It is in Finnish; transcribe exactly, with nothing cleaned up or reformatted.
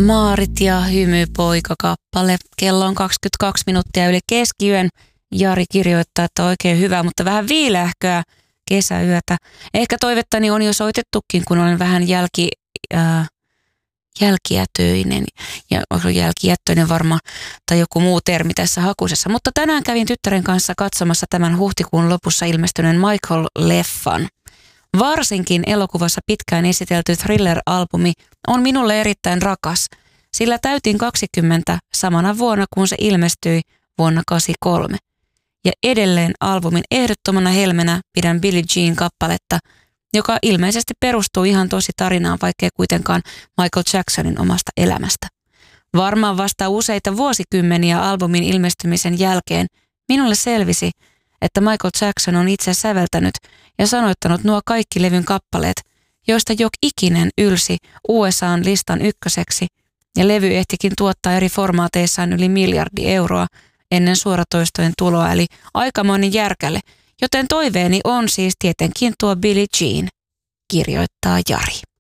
Maarit ja hymypoika-kappale. Kello on kaksikymmentäkaksi minuuttia yli keskiyön. Jari kirjoittaa, että oikein hyvä, mutta vähän viileähköä kesäyötä. Ehkä toivettani on jo soitettukin, kun olen vähän jälki, äh, jälkiätöinen. Ja jälkiättöinen varmaan, tai joku muu termi tässä hakusessa. Mutta tänään kävin tyttären kanssa katsomassa tämän huhtikuun lopussa ilmestyneen Michael-leffan. Varsinkin elokuvassa pitkään esitelty Thriller-albumi on minulle erittäin rakas, sillä täytin kaksikymmentä samana vuonna, kun se ilmestyi vuonna kahdeksankymmentäkolme. Ja edelleen albumin ehdottomana helmenä pidän Billie Jean-kappaletta, joka ilmeisesti perustuu ihan tosi tarinaan, vaikkei kuitenkaan Michael Jacksonin omasta elämästä. Varmaan vasta useita vuosikymmeniä albumin ilmestymisen jälkeen minulle selvisi, että Michael Jackson on itse säveltänyt ja sanoittanut nuo kaikki levyn kappaleet, joista jok ikinen ylsi U S A:n listan ykköseksi, ja levy ehtikin tuottaa eri formaateissaan yli miljardi euroa ennen suoratoistojen tuloa, eli aikamoinen järkälle, joten toiveeni on siis tietenkin tuo Billie Jean, kirjoittaa Jari.